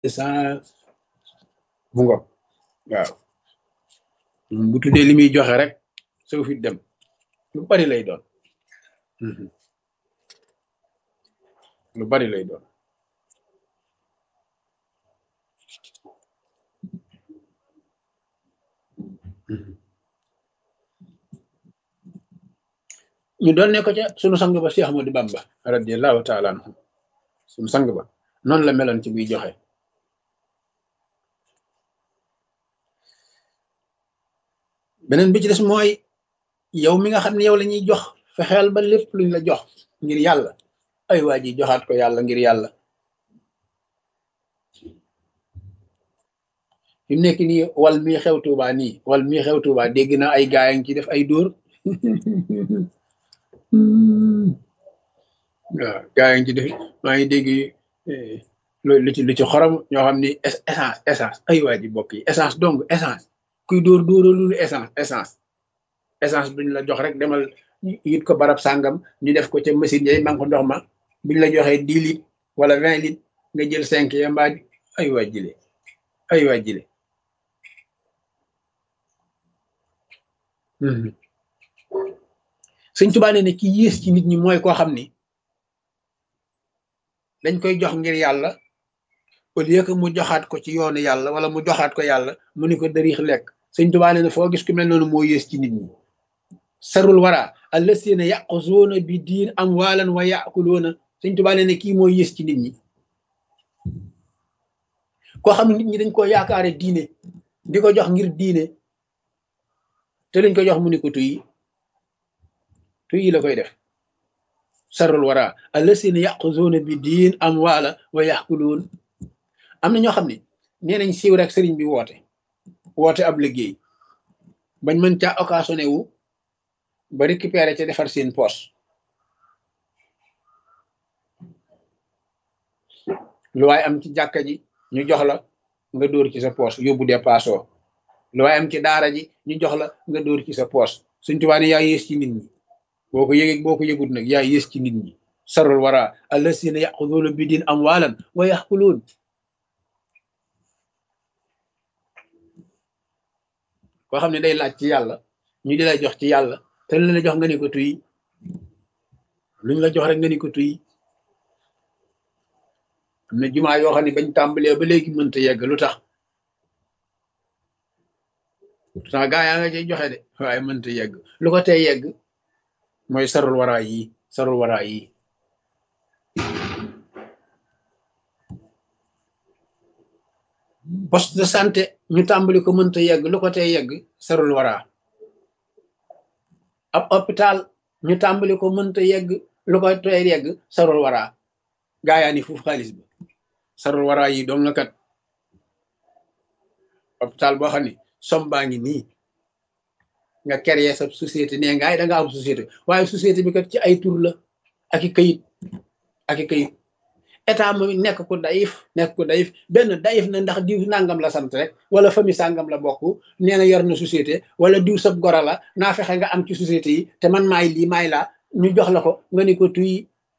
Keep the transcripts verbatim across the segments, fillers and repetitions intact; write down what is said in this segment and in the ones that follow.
essence bu ngoog waaw bu tuddee li muy joxe rek soo fi dem lu bari lay doon. Mhm. lu bari lay doon. Mhm. ñu doon ne ko ca sunu sang ba Cheikh Ahmadou Bamba radiyallahu taala anhu sunu sang ba noonu la meloon ci buy joxe. beneen bi ci des mooy yow mi nga xam ne yow la ñuy jox fexeel ba lépp luñ la jox ngir yàlla ay waa ji joxaat ko yàlla ngir yàlla. fi mu nekk nii wal mii xew Tuuba nii wal mii xew Tuuba dégg naa ay gaay ngi ci def ay dóor waaw gaay ngi ci def maa ngi dégg eh, lu lu ci lu ci xorom ñoo xam ni es- essence essence ay waa ji bokk yi essence dong essence kuy dóor dóoralul essence essence essence duñ la jox rek demal yit ko barab sàngam ñu def ko ca machine yay man ko ndox ma buñ la joxee dix litres wala vingt litres nga jël cinq ya mbaa ay waa jile ay waa jile. Mhm. Sëñ Tuubaa nee ne ki yées ci nit ñi mooy koo xam ni dañ koy jox ngir yàlla au lieu que mu joxaat ko ci yoonu yàlla wala mu joxaat ko yàlla mu ni ko dërix lekk. Sëñ Tuubaa nee ne foo gis ku mel noonu moo yées ci nit ñi. sarul wara allasina yaquzuuna bi diin amwaalan wa yaakuluuna. Sëñ Tuubaa nee ne kii moo yées ci nit ñi koo xam ne nit ñi dañ koo yaakaare diine di ko jox ngir diine te lañ ko jox mu ni ko tuy tuy la koy def. sarul wara allasina yaquzuuna bi diin amwaala wa yaakuluun. am na ñoo xam ne nee nañ siiw rek sëriñ bi woote woote ab liggéey bañ mën caa occasionné wu ba récupéré ca defar seen poche lu waaye am ci jàkka ji ñu jox la nga dóor ci sa poche yóbbu dépassoo lu waaye am ci daara ji ñu jox la nga dóor ci sa poche. Sëñ Tuubaa ne yaa yées ci nit ñi boo ko yëgee boo ko yëgut nag yaa yées ci nit ñi. sarul wara allasina yaquduuna bi diin amwaalan wa yaxkuluun. koo xam ne day laaj ci yàlla ñu di la jox ci yàlla te lu la jox nga ni ko tuy luñ la jox rek nga ni ko tuy. am na jumaa yoo xam ne bañ tàmbalee ba léegi mënta yegg lu tax pourtant gaa yaa nga cay joxe de waaye mënta yegg lu ko tey yegg mooy sarul waraa yi sarul waraa yi. poste de santé ñu tàmbali ko mënta yegg lu ko tey yegg sarul waraa. ab hôpital ñu tàmbali ko mënta yegg lu ko tey yegg sarul waraa. gaa yaa ni foofu xaalis bi sarul waraa yi doom na kat hôpital boo xam ne som baa ngi nii nga créer sa société nee ngaay da nga am société waaye société bi kat ci ay tur la ak i kayit ak i kayit état moom nekk ko dayif nekk ko dayif benn dayif na ndax diw nangam la sant rek wala famille sangam la bokk nee na yor na société wala diw sab gora la naa fexe nga am ci société yi te man maay lii maay laa ñu jox la ko nga ni ko tuy.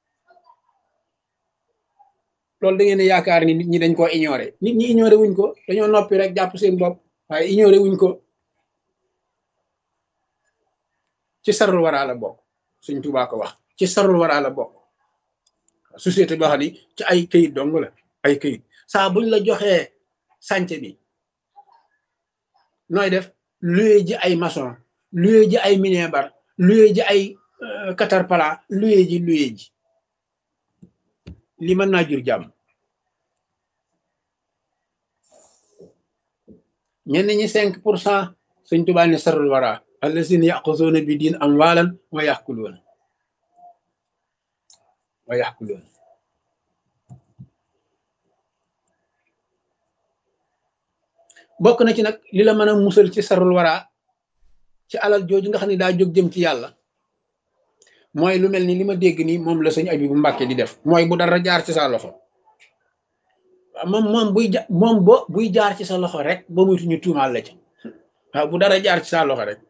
loolu da ngeen di yaakaar ni nit ñi dañ koo ignoré nit ñi ignoré wuñ ko dañoo noppi rek jàpp seen bopp waaye ignoré wuñ ko. ci sarul waraa la bokk Sëñ Tuubaa ko wax ci sarul waraa la bokk. société boo xam ni ci ay këyit dong la ay këyit saa buñ la joxee sànce bi nooy def luye ji ay maçon luye ji ay minebar luye ji ay caterpillar luye ji luye ji li mën naa jur jàmm. ñenn ñi cinq pour cent Sëñ Tuubaa ne sarul wara allazina yaquzuuna bi diin amwaalan wa yaxkuluun wa yaxkuluun. bokk na ci nag li la mën a musal ci sarul wara ci alal jooju nga xam ne daa jóg jëm ci yàlla mooy lu mel ni li ma dégg nii moom la sëñ Abibu Mbàkke di def mooy bu dara jaar ci sa loxo moom moom buy ja moom bo buy jaar ci sa loxo rek ba muytu ñu tuumaal la ci waaw bu dara jaar ci sa loxo rek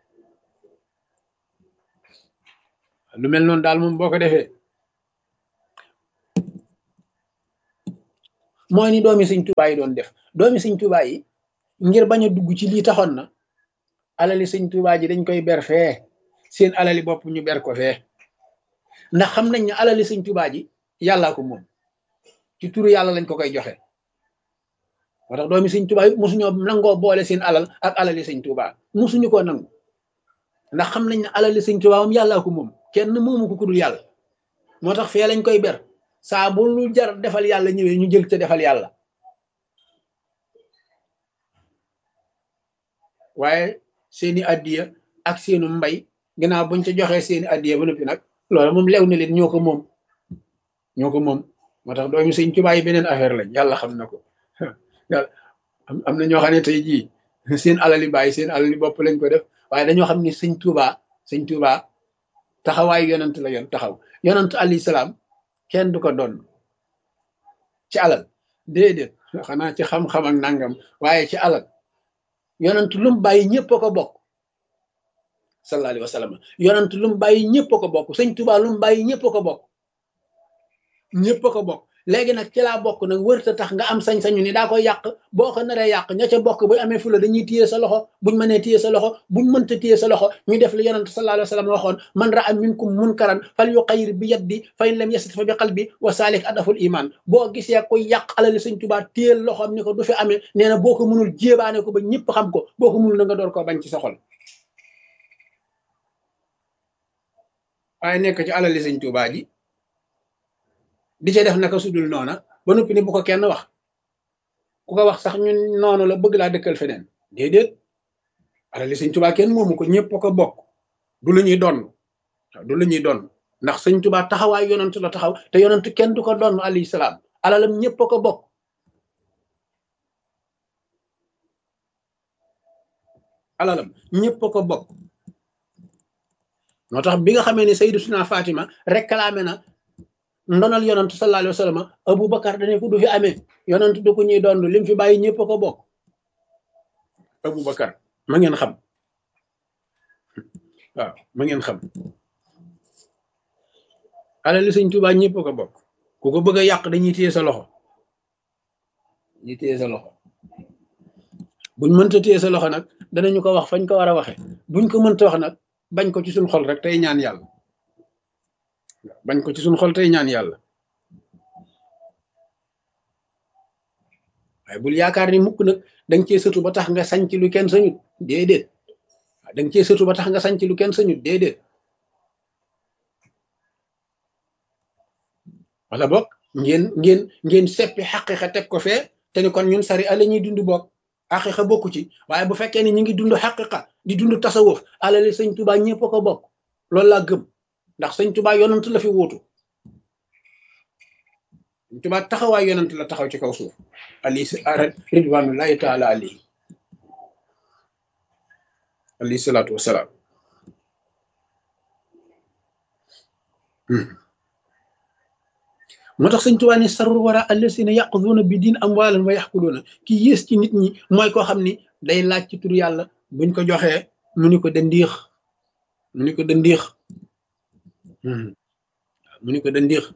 lu mel noonu daal moom boo ko defee mooy ni doomi sëñ Tuubaa yi doon def doomi sëñ Tuubaa yi ngir bañ a dugg ci lii taxoon na alali sëñ Tuubaa ji dañ koy ber fee seen alali bopp ñu ber ko fee ndax xam nañ ne alali sëñ Tuubaa ji yàllaa ko moom ci turu yàlla lañ ko koy joxe moo tax doomi sëñ Tuubaa yi mosuñoo nangoo boole seen alal ak alali sëñ Tuubaa mosuñu koo nangu ndax xam nañ ne alali sëñ Tuubaa moom yàllaa ko moom kenn moomu ko ku dul yàlla moo tax fee lañ koy ber saa bu lu jar defal yàlla ñëwee ñu jël ca defal yàlla waaye seeni addiya ak seenu mbay ginnaaw buñ ca joxee seeni addiya ba noppi nag loolu moom lew na leen ñoo ko moom ñoo ko moom moo tax doomi sëñ Tuubaa yi beneen affaire lañ yàlla xam na ko yàlla am na ñoo xam ne tey jii seen alali bàyyi seen alali bopp lañ ko def waaye dañoo xam ne sëñ Tuubaa sëñ Tuubaa taxawaayu yonant la yoon taxaw yonant alayhi salaam kenn du ko doon ci alal déedéet xanaa ci xam-xam ak nangam waaye ci alal yonant lu mu bàyyi ñëpp a ko bokk sallallahu alayhi wa sallam yonant lu mu bàyyi ñëpp a ko bokk sëñ Tuubaa lu mu bàyyi ñëpp a ko bokk ñëpp a ko bokk léegi nag ci laa bokk nag wërta tax nga am sañ-sañu ni daa koy yàq boo ko naree yàq ña ca bokk bu amee fula dañuy téye sa loxo buñ mënee téye sa loxo buñ mënta téye sa loxo ñu def li yonent sallallahu alayhi wa sallam waxoon man ra'a minkum munkaran fal yuqayyir bi yadi fa in lam yastati fa bi qalbi wa salik adaful iman boo gisee koy yàq alali sëñ Tuubaa téyel loxoom ni ko du fi amee nee na boo ko mënul jéebaane ko ba ñëpp xam ko boo ko mënul na nga door koo bañ ci sa xol waaye nekk ci alali sëñ Tuubaa ji di ca def naka sudul noona ba noppi ni bu ko kenn wax ku ko wax sax ñun noonu la bëgg laa dëkkal feneen déedéet alali sëñ Tuubaa kenn moomu ko ñëpp ko bokk du la ñuy donn du la ñuy donn ndax sëñ Tuubaa taxawaay yonent la taxaw te yonent kenn du ko donn alayhi salaam alalam ñëpp ko bokk alalam ñëpp ko bokk moo tax bi nga xamee ne Sayyidatuna Fatima réclamé na ndonal yonent sallallahu alayhi wa sallam Aboubacar dane ko du fi amee yonent du ko ñuy doon lim fi bàyyi ñëpp ko bokk Aboubacar ma ngeen xam waaw ma ngeen xam alali sëñ Tuubaa ñëpp ko bokk ku ko bëgg a yàq dañuy téye sa loxo dañuy téye sa loxo buñ mënta téye sa loxo nag danañu ko wax fañ ko war a waxe buñ ko mënta wax nag bañ ko ci suñ xol rek tey ñaan yàlla bañ ko ci suñ xol tey ñaan yàlla waaye bul yaakaar ni mukk nag danga cee sëtu ba tax nga sañ ci lu kenn sañut déedéet waaw danga cee sëtu ba tax nga sañ ci lu kenn sañut déedéet wala bokk ngeen ngeen ngeen seppi xaqiqa teg ko fee te ni kon ñun sari ala ñuy dund bokk xaqiqa bokku ci waaye bu fekkee ni ñu ngi dund xaqiqa di dund tasawuf alali sëñ Tuubaa ñëpp ko bokk loolu laa gëm ndax sëñ Tuubaa yonant la fi wuutu sëñ Tuubaa taxawaay yonant la taxaw ci kaw suuf ali ridwanullahi taala alayhi alayhi salaatu wasalaam moo tax sëñ Tuubaa ni sarru wara allasina yaquduuna bi diin amwaalan wa yaxkuluuna ki yées ci nit ñi mooy koo xam ni day laaj ci tur yàlla buñ ko joxee mu ni ko dandiix mu ni ko dandiix mu ni ko dandiix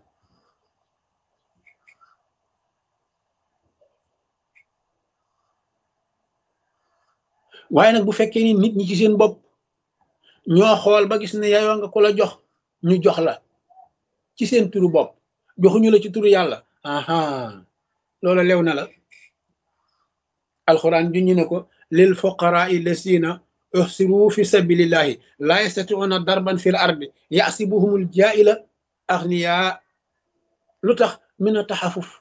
waaye nag bu fekkee ni nit ñi ci seen bopp ñoo xool ba gis ne yayoo nga ko la jox ñu jox la ci seen turu bopp joxuñu la ci turu yàlla aha loola lew na la alxuraan ju ñu ne ko lil fuqaraa lasina uhsiru fi sabilillahi la yastati'una darban fil ardi yasibuhumul jaa'ila aghniya lu tax min a taxafuf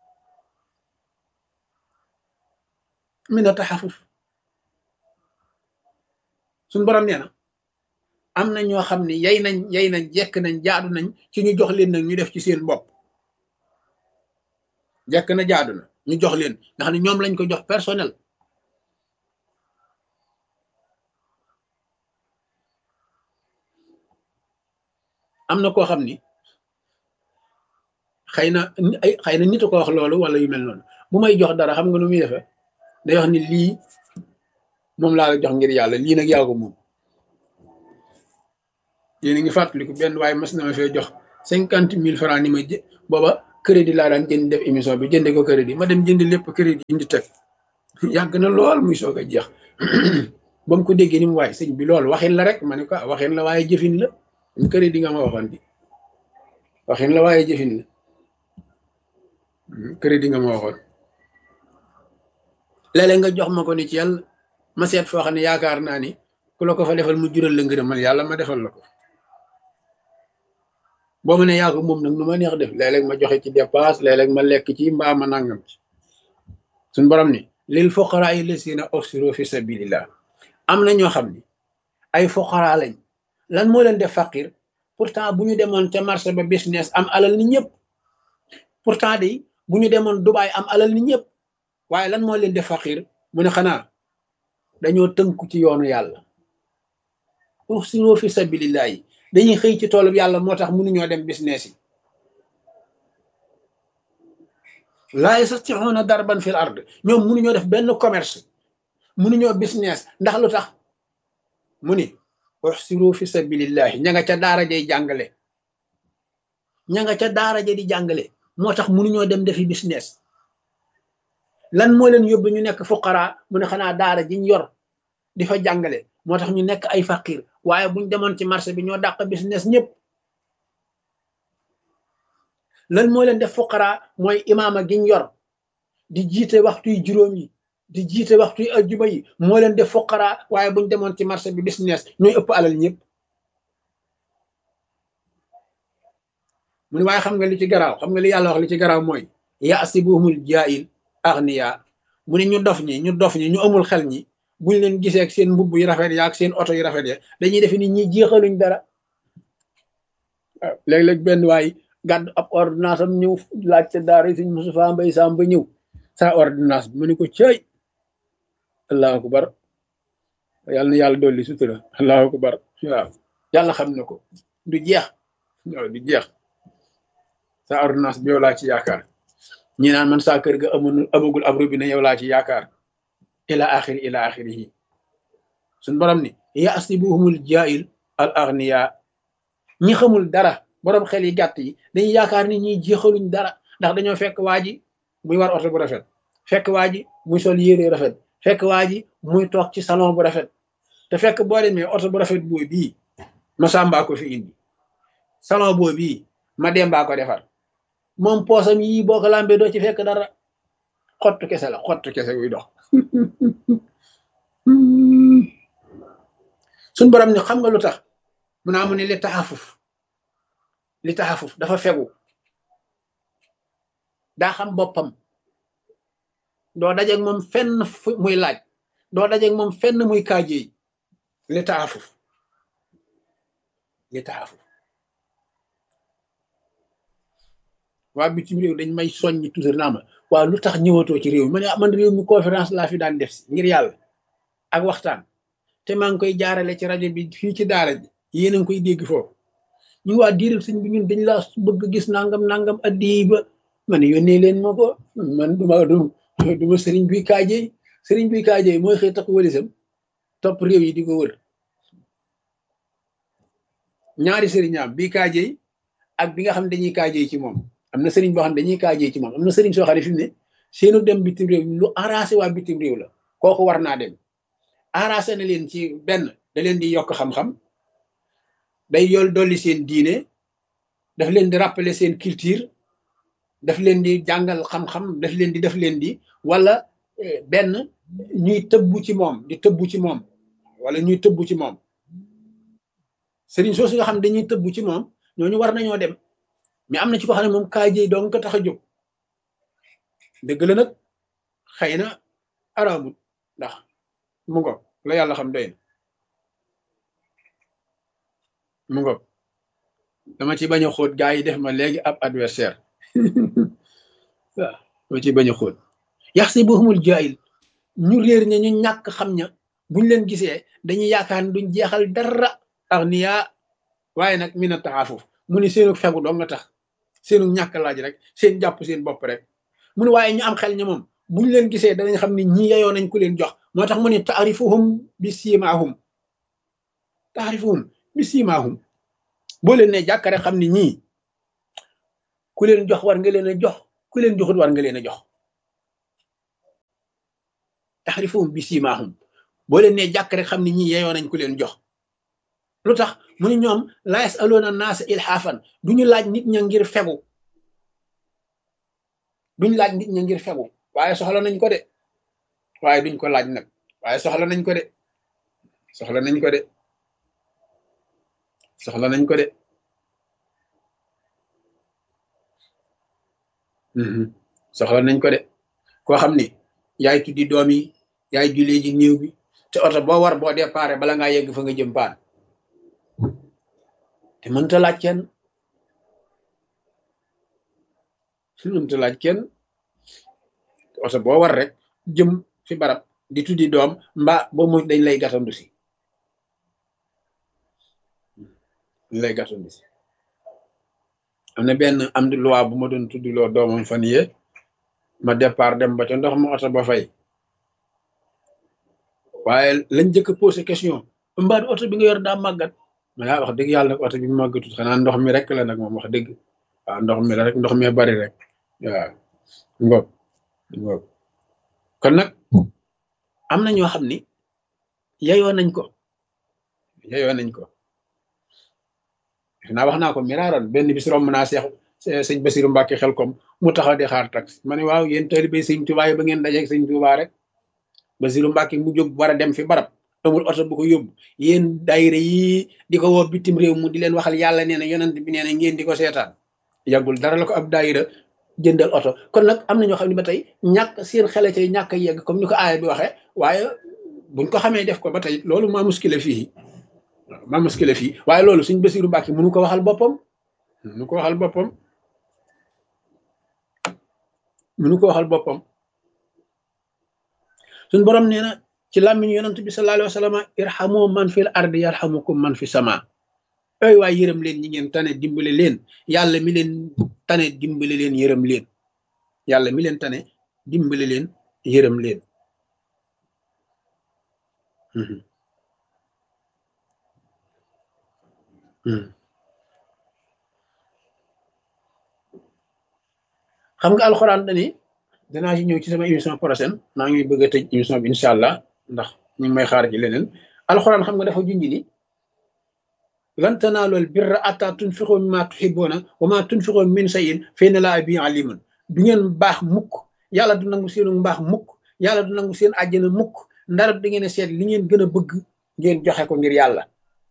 min a taxafuf suñ borom nee na am na ñoo xam ne yay nañ yay nañ jekk nañ jaadu nañ ci ñu jox leen nag ñu def ci seen bopp jekk na jaadu na ñu jox leen nga xam ne ñoom lañ ko jox personnel am na koo xam ni xëy na ay xëy na nit a ko wax loolu wala yu mel noonu bu may jox dara xam nga nu muy defee day wax ni lii moom laa la jox ngir yàlla lii nag yaa ko moom yéen a ngi fàttaliku benn waaye mas na ma fee jox cinquante mille francs ni ma jë booba crédit laa daan jënd def émission bi jënde ko crédit ma dem jëndi lépp crédit indi teg yàgg na lool muy soog a jeex ba mu ko déggee ni mu waay sëñ bi loolu waxin la rek ma ne ko waxin la waaye jëfin la mu crédit nga ma waxoon bi waxin la waaye jëfin la crédit nga ma waxoon léeg-léeg nga jox ma ko ni ci yàlla ma seet foo xam ne yaakaar naa ni ku la ko fa defal mu jural la ngërëmal yàlla ma defal la ko boo ma ne yaa ko moom nag nu ma neex def léeg-léeg ma joxe ci dépasse léeg-léeg ma lekk ci mbaa ma nangam ci suñ borom ni lil fuqaraa llazina uhsiru fi sabilillah am na ñoo xam ni ay fuqaraa lañ lan moo leen def faqir pourtant bu ñu demoon ca marché ba business am alal ni ñëpp pourtant de bu ñu demoon Dubaay am alal ni ñëpp waaye lan moo leen def faqir mu ne xanaa dañoo tënku ci yoonu yàlla uhsiru fi sabilillah yi dañuy xëy ci toolub yàlla moo tax mënuñoo dem business yi laa yastati'uuna darban fil ard ñoom mënuñoo def benn commerce mënuñoo business ndax lu tax mu ni uhsiru fi sabilillahi ña nga ca daara jay jàngale ña nga ca daara ja di jàngale moo tax mënuñoo dem defi business lan moo leen yóbbu ñu nekk fuqara mu ne xanaa daara jiñ yor di fa jàngale moo tax ñu nekk ay faqir waaye buñ demoon ci marché bi ñoo dàq business ñëpp lan moo leen def fuqara mooy imaama giñ yor di jiite waxtuy juróom yi di jiite waxtuy ajjuma yi moo leen def fuqara waaye buñ demoon ci marché bi business ñooy ëpp alal ñëpp mu ne waaye xam nga li ci garaaw xam nga li yàlla wax li ci garaaw mooy yasibuhumul jaahil aghniya mu ne ñu dof ñi ñu dof ñi ñu amul xel ñi buñ leen gisee ak seen mbubb yu rafet ya ak seen oto yu rafet ya dañuy defe ni ñi jeexaluñ dara waaw léeg-léeg benn waay gàddu ab ordonnance am ñëw laaj ca daara yi suñ Moustapha Mbay Sam ba ñëw sa ordonnance bi mu ne ko cëy allahu akbar yàlla na yàlla dolli sutura allahu akbar waaw yàlla xam na ko du jeex waaw du jeex sa ordonnance bi yow laa ci yaakaar ñi naan man saa kër ga amul amagul ab robinet yow laa ci yaakaar ila axiri ila axirihi suñ borom ni yasibuhumul jaahil al aghniya ñi xamul dara borom xel yi gàtt yi dañuy yaakaar ni ñi jeexaluñ dara ndax dañoo fekk waa ji muy war oto bu rafet fekk waa ji muy sol yére rafet fekk waa ji muy toog ci salon bu rafet te fekk boo demee oto bu rafet boo bii ma sàmbaa ko fi indi salon boo bii ma dembaa ko defar moom poosam yii boo ko lambee doo ci fekk dara xottu kese la xottu kese wuy dox suñ borom ni xam nga lu tax mu naa mu ne li taxafuf li taxafuf dafa fegu daa xam boppam doo dajeeg moom fenn muy laaj doo dajeeg moom fenn muy kaajeey li taxafuf li taxafuf waa bitim réew dañ may soññi toujours naa ma waaw lu tax ñëwatoo ci réew mi man man réew mi conférence laa fi daan def si ngir yàlla ak waxtaan te maa ngi koy jaarale ci rajo bi fii ci daara ji yéen a ngi koy dégg foofu ñu waa diiral sëñ bi ñun dañ laa bëgg gis nangam nangam addi ba ma ne yónnee leen ma ko man duma du duma sëriñ buy kaajey sëriñ buy kaajey mooy xëy takk walisam topp réew yi di ko wër ñaari sëriñaam bii kaajey ak bi nga xam ne dañuy kaajey ci moom am na sëriñ boo xam ne dañuy kaajee ci moom am na sëriñ soo xam ne fi mu ne seenu dem bitim réew lu arrangé waa bitim réew la kooku war naa dem arrangé na leen ci benn da leen di yokk xam-xam day yool dolli seen diine daf leen di rappeler seen culture daf leen di jàngal xam-xam daf leen di daf leen di wala benn ñuy tëbbu ci moom di tëbbu ci moom wala ñuy tëbbu ci moom sëriñ soosu nga xam ne dañuy tëbbu ci moom ñooñu war nañoo dem mais am na ci ko xam ne moom kaajey dong ko tax a jóg dëgg la nag xëy na araamut ndax mu ngo la yàlla xam doy na mu ngo dama ci bañ a xóot gaa yi def ma léegi ab adversaire waaw dama ci bañ a xóot yaxsibuhumul jaahil ñu réer ña ñu ñàkk xam ña buñ leen gisee dañuy yaakaar ne duñ jeexal dara aghniya waaye nag mina taafuf mu ni seenu fegu dong nga tax seenu ñàkk laaj rek seen jàpp seen bopp rek mu ne waaye ñu am xel ña moom buñ leen gisee danañ xam ne ñi yeyoo nañ ku leen jox moo tax mu ne taarifuhum bi siimaahum taarifuhum bi siimaahum boo leen ne jàkk rek xam ne ñii ku leen jox war nga leen a jox ku leen joxut war nga leen a jox taxrifuhum bi siimaahum boo leen nee jàkk rek xam ni ñi yeyoo nañ ku leen jox lu tax mu ni ñoom la yasaluuna naasa ilhaafan duñu laaj nit ña ngir fegu duñ laaj nit ña ngir fegu waaye soxla nañ ko de waaye duñ ko laaj nag waaye soxla nañ ko de soxla nañ ko de soxla nañ ko de soxla nañ ko de koo xam ni yaay tuddi doom yi yaay jullee ji néew bi te oto boo war boo déparé bala ngaa yegg fa nga jëm paan te mënta laaj kenn mënta laaj kenn oto boo war rek jëm fi barab di tuddi doom mbaa ba mu dañ lay gàttandu si dañ lay gàttandu si am na benn am di loi bu ma doon tuddiloo doomam fan yee ma départ dem ba ca ndox ma oto ba fay waaye lañ njëkk a posé question mbaa du oto bi nga yor daa màggat ma yaa wax dëgg yàlla nag oto bi màggatut xanaa ndox mi rek la nag moom wax dëgg waaw ndox mi la rek ndox mi bari rek waaw ngoog ngoog kon nag am na ñoo xam ni yeyoo nañ ko yeyoo nañ ko naa wax naa ko miraaran benn bis romb naa seex sëñ Basiru Mbàkke xel kom mu taxaw di xaar taxi ma ne waaw yéen taalibe sëñ Tuubaa yi ba ngeen dajeeg sëñ Tuubaa rek Basiru Mbàkke mu jóg war a dem fi barab amul oto bu ko yóbbu yéen daayira yi di ko woo bitim réew mu di leen waxal yàlla nee na yonent bi nee na ngeen di ko seetaan yàggul dara la ko ab daayira jëndal oto kon nag am na ñoo xam ne ba tey ñàkk seen xele cay ñàkk a yegg comme ni ko aaya bi waxee waaye buñ ko xamee def ko ba tey loolu maa muskile fii maa muskile fii waaye loolu suñ Basiru Mbàkke mënu ko waxal boppam mënu ko waxal boppam mënu ko waxal boppam suñ borom nee na ci làmmiñu yonent bi sallallahu alayhi wa sallam irhamu man fil ardi yarhamukum man fi sama ay waay yërëm leen ñi ngeen tane dimbale leen yàlla mi leen tane dimbale leen yërëm leen yàlla mi leen tane dimbale leen yërëm leen xam nga alxuraan dani danaa ci ñëw ci sama émission prochaine maa ngi bëgg a tëj émission bi incha allah ndax ñu ngi may xaar ci leneen alxuraan xam nga dafa junj ni lan tanaalul birra hattaa tunfiqu mimmaa tuhibbuuna wa maa tunfiqu min shay'in fa inna llaaha bihi aliimun du ngeen baax mukk yàlla du nangu seenu mbaax mukk yàlla du nangu seen àjjana mukk ndara da ngeen a seet li ngeen gën a bëgg ngeen joxe ko ngir yàlla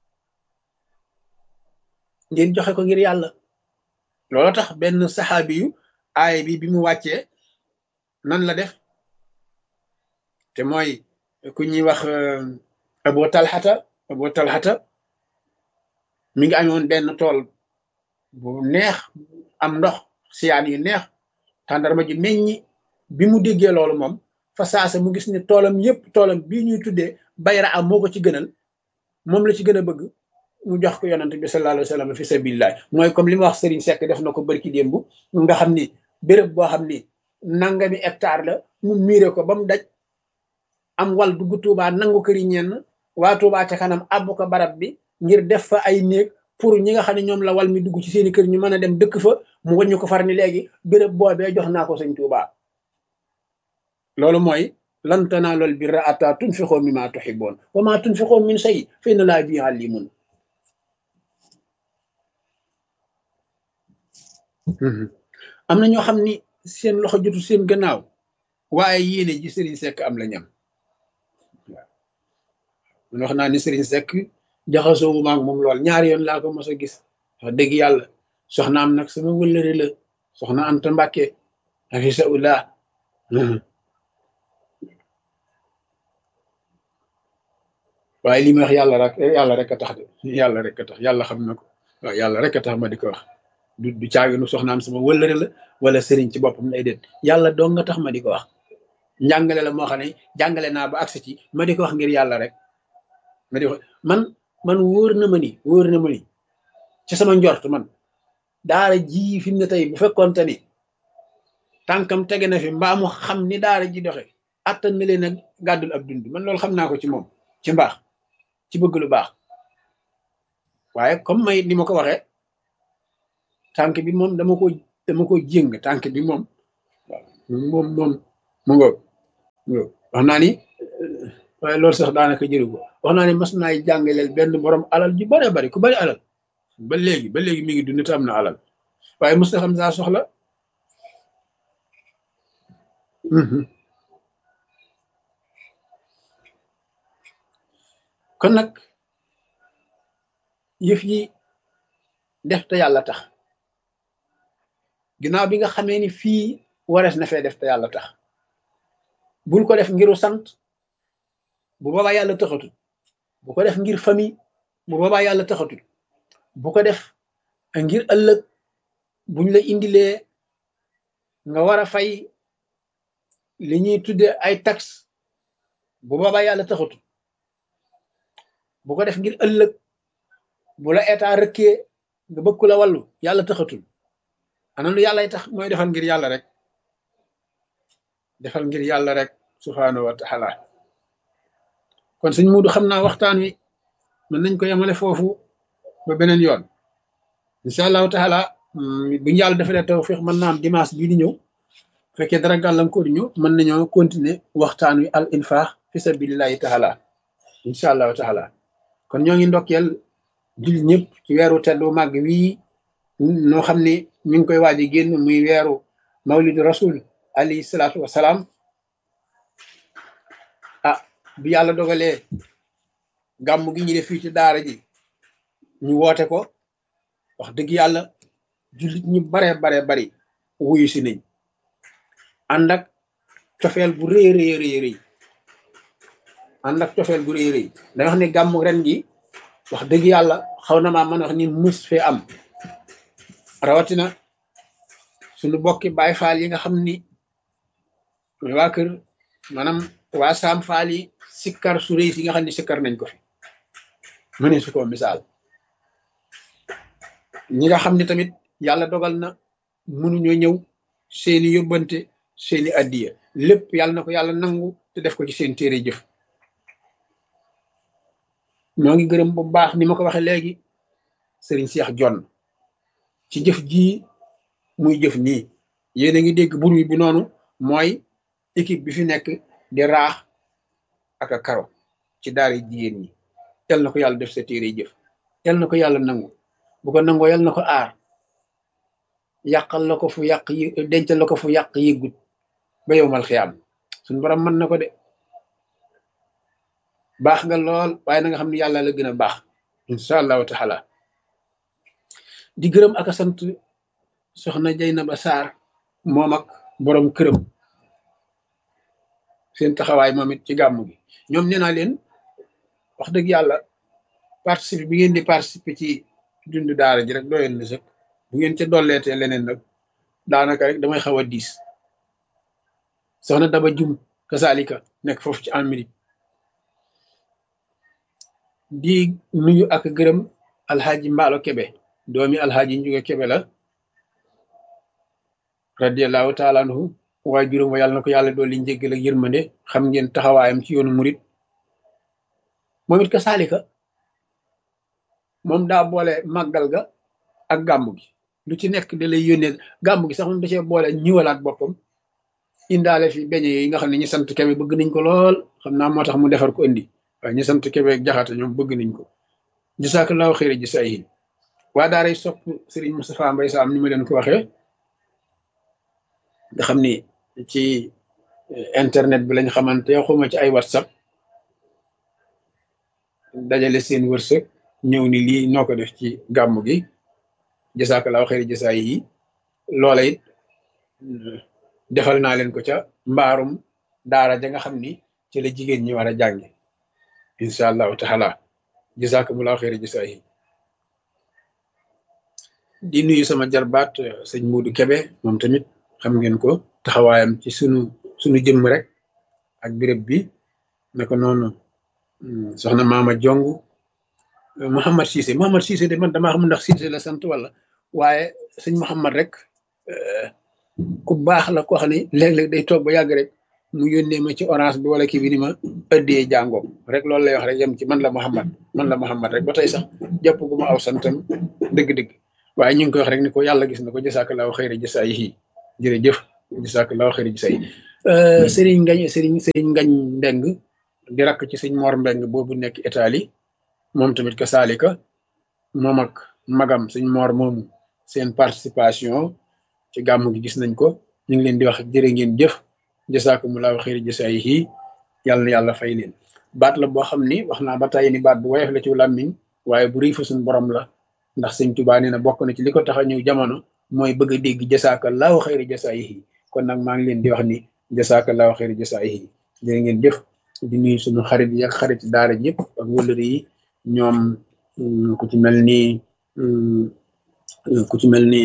ngeen joxe ko ngir yàlla loolu tax benn saxaabi yu aaya bi bi mu wàccee nan la def te mooy ku ñuy wax Abu Talhata Abu Talhata mi ngi amoon benn tool bu neex am ndox siyaan yu neex tàndarma ji meññi bi mu déggee loolu moom fa saasa mu gis ne toolam yépp toolam bii ñuy tuddee bayra am moo ko ci gënal moom la ci gën a bëgg mu jox ko yonent bi sallallahu alayhi wa sallam fi sabilillah mooy comme li ma wax Serigne Seck def na ko bërki démb nga xam ni béréb boo xam ni nangami hectare la mu miire ko ba mu daj am wal dugg Tuubaa nangu këri ñenn waa Tuubaa ca kanam àbb ko barab bi ngir def fa ay néeg pour ñi nga xam ne ñoom la wal mi dugg ci seeni kër ñu mën a dem dëkk fa mu wàññi ko far ni léegi béréb boobee jox naa ko sëñ Tuubaa loolu mooy lan tanaalul birra hattaa tunfiqu mimmaa tuhibbuun wa maa tunfiqu min shay'in fa inna llaaha bihi aliimun am na ñoo xam ni seen loxo jotu seen gannaaw waaye yéene ji Serigne Seck am la ñam waaw man wax naa ni Serigne Seck jaxasoo wu maag moom lool ñaari yoon laa ko mos a gis wax dëgg yàlla soxna am nag sama wëllëre la soxna Anta Mbàkke hafisahullah waaye li ma wax yàlla rek yàlla rek a tax de yàlla rek a tax yàlla xam na ko waaw yàlla rek a tax ma di ko wax du du caaginu soxnaam sama wëllëre la wala sëriñ ci boppam lay déet yàlla doo nga tax ma di ko wax njàngale la moo xam ne jàngale naa ba agsi ci ma di ko wax ngir yàlla rek ma di ko man man wóor na ma ni wóor na ma ni ci sama njort man daara ji fi mu ne tey bu fekkoonte ni tànkam tege na fi mbaa mu xam ni daara ji doxe attan na leen a gàddul ab dund man loolu xam naa ko ci moom ci mbaax ci bëgg lu baax waaye comme may ni ma ko waxee tànk bi moom dama ko dama ko jéng tànk bi moom moom moom mu ngoog wax naa ni waaye loolu sax daanaka jëru ko wax naa ni mas naay jàngaleel benn borom alal ju bare bari ku bari alal ba léegi ba léegi mi ngi dund te am na alal waaye mos na xam saa soxla kon nag yëf yi def te yàlla tax ginnaaw bi nga xamee ni fii warees na fee def te yàlla tax bul ko def ngiru sant bu boobaa yàlla taxatul bu ko def ngir famille bu boobaa yàlla taxatul bu ko def ngir ëllëg buñ la indilee nga war a fay li ñuy tudde ay taxe bu boobaa yàlla taxatul bu ko def ngir ëllëg bu la état rëkkee nga bëgg ku la wàllu yàlla taxatul ana lu yàllay tax mooy defal ngir yàlla rek defal ngir yàlla rek subhaanahu wa taala kon sëñ Muudu xam naa waxtaan wi mën nañ ko yemale foofu ba beneen yoon incha allahu taala buñu yàlla defalee tawfiq mën naa am dimanche bii di ñëw fekkee dara gàllankoor ñu mën nañoo continuer waxtaan wi al infaq fi sabilillahi taala incha allahu taala kon ñoo ngi ndokkeel jul ñëpp ci weeru teddu màgg wii noo xam ne mi ngi koy waaji génn muy weeru mawlidu rasul alayhi salaatu wasalaam ah bi yàlla dogalee gàmm gi ñu def fii ci daara ji ñu woote ko wax dëgg yàlla jullit ñu bare bare bari wuyu si nañ ànd ak cofeel bu rëy rëy rëy rëy ànd ak cofeel bu rëy rëy da wax ne gàmm ren gi wax dëgg yàlla xaw na maa mën wax ni mus fee am rawatina suñu bokki baay faal yi nga xam ni waa kër maanaam waa saam faal yi sikkar su rëy yi nga xam ne sikkar nañ ko fi mëne su ko misaal ñi nga xam ne tamit yàlla dogal na mënuñoo ñëw seeni yóbbante seeni addiya lépp yàlla na ko yàlla nangu te def ko ci seen téere jëf ñoo ngi gërëm bu baax ni ma ko waxee léegi sëriñ Seex Jonn ci jëf ji muy jëf nii yéen a ngi dégg bur wi bi noonu mooy équipe bi fi nekk di raax ak a karo ci daara jigéen ñi yal na ko yàlla def sa téere jëf yal na ko yàlla nangu bu ko nangoo yal na ko aar yàqal la ko fu yàq yi dencal la ko fu yàq yëggut ba yowmal xiyaam suñu borom mën na ko de baax nga lool waaye na nga xam ne yàlla la gën a baax incha allahu taala di gërëm ak a sant soxna Jaynaba Sarr moom ak borom këram seen taxawaay moom it ci gàmmu gi ñoom nee naa leen wax dëgg yàlla participer bi ngeen di participer ci dundu daara ji rek doyoon na sëkk bu ngeen ca dolleetee leneen nag daanaka rek damay xaw a diis soxna Daba Jum kasaalika nekk foofu ci Amérique di nuyu ak gërëm alxaaji Mbaalo Kebe doomi alxaaji Njuga Kebe la radiallahu taala anhu waaye juróom wa yàlla na ko yàlla dool li njéggal ak yërmande xam ngeen taxawaayam ci yoonu murit moom it kasaalika moom daa boole màggal ga ak gàmmu gi lu ci nekk da lay yónnee gàmmu gi sax moom da cee boole ñëwalaat boppam indaale fi beñe yi nga xam ne ñi sant Kebe bëgg nañ ko lool xam naa moo tax mu defar ko indi waaye ñi sant Kebe ak Jaxate ñoom bëgg nañ ko jasaakallaahu xayra jasaa'ihi waa daaray sopp Serigne Moustapha Mbaye Sam ni ma leen ko waxee nga xam ni ci internet bi lañ xamante xuma ci ay whatsapp dajale seen wërsëg ñëw ni lii noo ko def ci gàmmu gi jasaakallaahu xayra jasaa'ihi loola it defal naa leen ko ca mbaarum daara ja nga xam ni ci la jigéen ñi war a jànge incha allahu taala jazakumullahu xayra jasaa'ihi di nuyu sama jarbaat sëñ Muudu Kebe moom tamit xam ngeen ko taxawaayam ci sunu sunu jëmm rek ak béréb bi naka noonu soxna Maama Jong Mouhamad Cissé Mouhamad Cissé de man damaa xam ndax Cissé la sant wala waaye sëñ Mouhamad rek ku baax la ko xam ne léeg-léeg day toog ba yàgg rek mu yónnee ma ci orange bi wala kii bi ni ma ëddee jàngoom rek loolu lay wax rek yem ci man la Mouhamad man la Mouhamad rek ba tey sax jàpp gu ma aw santam dëgg-dëgg waaye ñu ngi koy wax rek ni ko yàlla gis na ko jasaakallaahu xayra jasaayihi jërëjëf jasaakallaahu xayra jasaayihi sëriñ ngañ sëriñ sëriñ ngañ mbeng di rakk ci sëñ Mor Mbeng boobu nekk Italie moom tamit ka saalika moom ak magam sëñ Mor moomu seen participation ci gàmm gi gis nañ ko ñu ngi leen di wax jërë ngeen jëf jasaakumullaahu xayra jasaayihi yàlla na yàlla fay leen baat la boo xam ni wax naa ba tàyyi ni baat bu woyof la ci làmmiñ waaye bu rëy fa suñ borom la ndax sëñ Tuubaa nee na bokk na ci li ko tax a ñëw jamono mooy bëgg a dégg jasaakallaahu xayra jasaayihi kon nag maa ngi leen di wax ni jasaakallaahu xayra jasaayihi jërë ngeen jëf di nuyu suñu xarit yi ak xarit daara ñëpp ak wëllëri yi ñoom ku ci mel ni ku ci mel ni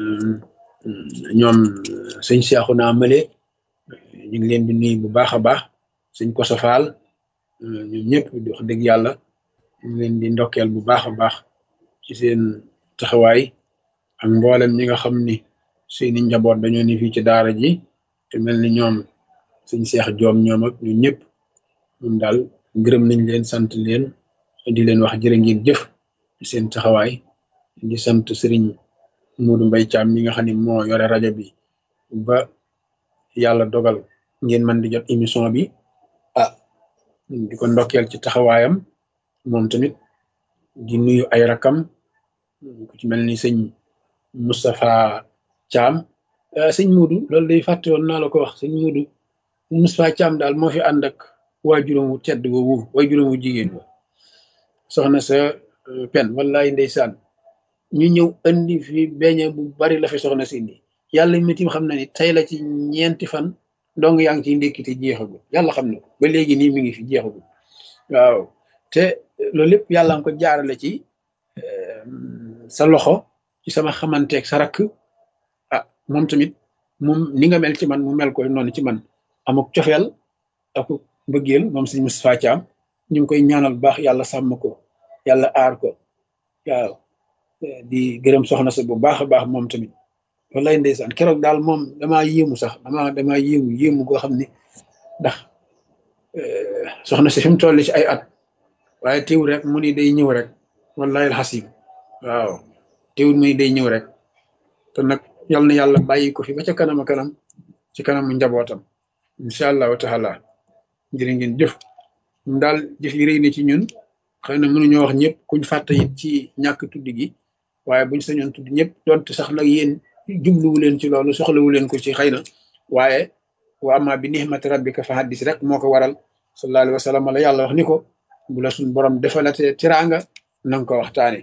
ñoom sëñ Seexuna Male ñu ngi leen di nuyu bu baax a baax sëñ Koso Faal ñoom ñëpp di wax dëgg yàlla ñu ngi leen di ndokkeel bu baax a baax ci seen taxawaay ak mboolem ñi nga xam ni seeni njaboot dañoo ni fii ci daara ji te mel ni ñoom sëñ Seex Joom ñoom ak ñu ñëpp ñun daal gërëm nañ leen sant leen di leen wax jërë ngeen jëf ci seen taxawaay di sant sëriñ Moodu Mbay Caam mi nga xam ne moo yore rajo bi ba yàlla dogal ngeen mën di jot émission bi ah di ko ndokkeel ci taxawaayam moom tamit di nuyu ay rakam ku ci mel ni sëñ Moustapha Caam sëñ Moodu loolu day fàtte woon naa la ko wax sëñ Moodu Moustapha Caam daal moo fi ànd ak waajuram wu tedd woowu waajuram wu jigéen wa soxna sa pen wallaay ndeysaan ñu ñëw andi fi beñe bu bari la fi soxna si indi yàlla mitim xam na ni tey la ci ñeenti fan donc yaa ngi ciy ndékkite jeexagul yàlla xam na ko ba léegi nii mi ngi fi jeexagul waaw te loolu lépp yàlla nga ko jaarale ci sa loxo ci sama xamanteeg sa rakk ah moom tamit moom ni nga mel ci man mu mel ko noonu ci man amuk cofeel ak mbëggeel moom sëñ Moustapha Thiam ñu ngi koy ñaanal baax yàlla sàmm ko yàlla aar ko waaw di gërëm soxna sa bu baax a baax moom tamit wallaay ndeysaan keroog daal moom damaa yéemu sax damaa damaa yéemu yéemu goo xam ni ndax soxna si fi mu toll ci ay at waaye teewul rek mu ni day ñëw rek wallahi alxasim waaw teewul mu ni day ñëw rek te nag yal na yàlla bàyyi ko fi ba ca kanam a kanam ci kanamu njabootam incha allahu taala jërë ngeen jëf ñun daal jëf yi rëy na ci ñun xëy na mënuñoo wax ñëpp kuñ fàtte it ci ñàkk tudd gi waaye buñ sañoon tudd ñëpp donte sax nag yéen jubluwu leen ci loolu soxlawu leen ko ci xëy na waaye wa amma bi nihmati rabbika fa haddis rek moo ko waral sallallahu alayhi wa sallam la yàlla wax ni ko bu la suñ borom defalatee tiraanga na nga ko waxtaane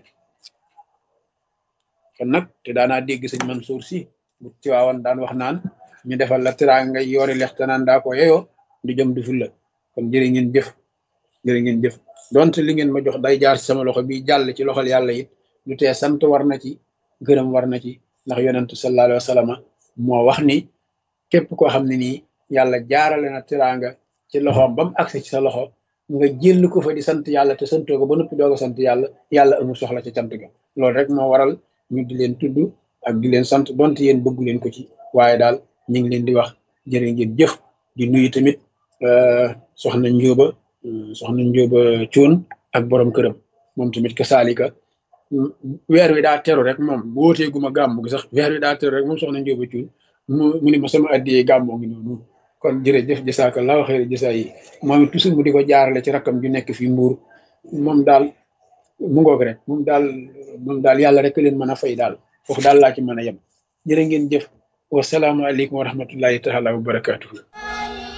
kon nag te daanaa dégg sëñ Mansour si bu Tiwaawan daan wax naan ñu defal la tiraanga yoori lexte naan daa ko yeyoo di jëm di fulla kon jërë ngeen jëf jërë ngeen jëf donte li ngeen ma jox day jaar ci sama loxo bi jàll ci loxol yàlla it lu tee sant war na ci gërëm war na ci ndax yonentu sallallahu alayhi wa sallam moo wax ni képp koo xam ne nii yàlla jaarale na tiraanga ci loxoom ba mu agsi ci sa loxo nga jël ko fa di sant yàlla te santoo ko ba noppi doog a sant yàlla yàlla amul soxla ci cant ga loolu rek moo waral ñu di leen tudd ak di leen sant donte yéen bëggu leen ko ci waaye daal ñu ngi leen di wax jërë ngeen jëf di nuyu tamit soxna Njóoba soxna Njóoba Cuun ak borom këram moom tamit ka saalika weer wi daa teru rek moom bu wootee guma gàmmu gi sax weer wi daa teru rek moom soxna Njóoba Cuun mu mu ni ma sama addiyee gàmmoo ngi noonu kon jërëjëf jasaakallaahu xayra jasaa yi moom it toujours mu di ko jaarale ci rakkam ju nekk fii Mbuur moom daal mu ngoog rek moom daal moom daal yàlla rek leen mën a fay daal foofu daal laa ci mën a yem jërë ngeen jëf wasalaamualeykum wa rahmatullahi taala wa barakaatuhu